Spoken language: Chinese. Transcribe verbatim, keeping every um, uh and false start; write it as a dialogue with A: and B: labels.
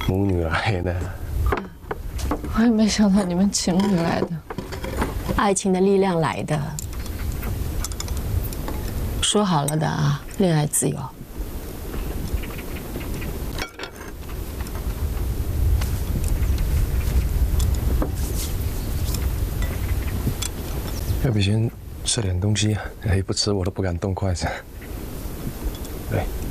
A: 母女来的。
B: 我也没想到你们情侣来的。
C: 爱情的力量来的。说好了的啊，恋爱自由。
A: 要不先吃点东西，哎，不吃我都不敢动筷子。对。